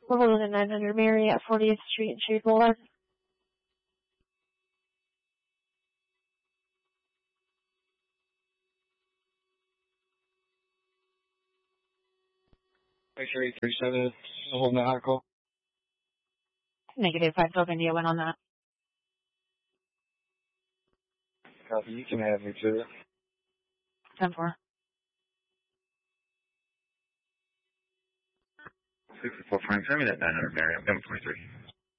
Located at 900 Mary at 40th Street and Shade Boulevard. Make sure 837 is holding the hot call. Negative 5 Delta India went on that. Copy, you can have me to it. 10-4. 64 Frank, send me that 900 Mary, I'm coming 23.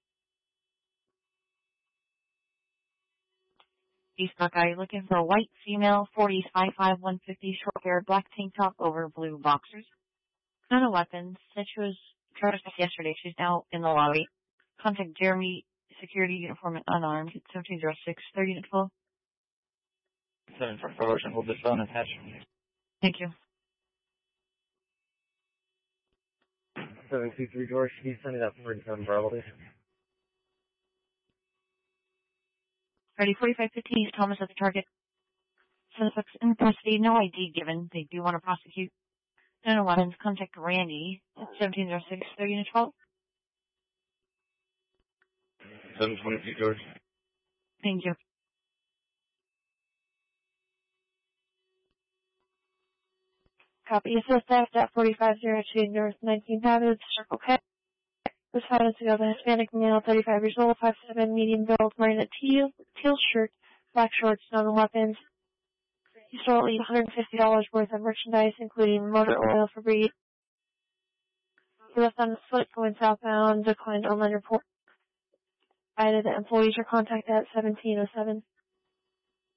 East Buckeye, looking for a white female, 40s, 5'5", 150, short hair, black tank top over blue boxers. No weapons. Said she was charged yesterday. She's now in the lobby. Contact Jeremy, security uniform and unarmed. 1706 30 to 12. 744 Ocean, hold this phone and hatch. Thank you. 723 George, can you send me that 47 Bravo, please? Ready, 4515 East Thomas at the target. Suspects in custody, no ID given. They do want to prosecute. No weapons. Contact Randy at 1706 30 to 12. 722 George. Thank you. Copy. Assist theft at 4502 North 19th Avenue, Circle K. Was found to go the Hispanic male, 35 years old, 5'7", medium build, wearing a teal shirt, black shorts, no weapons. He stole at least $150 worth of merchandise, including motor oil for breed. He left on foot going southbound, declined online report. Provided that employees are contacted at 1707.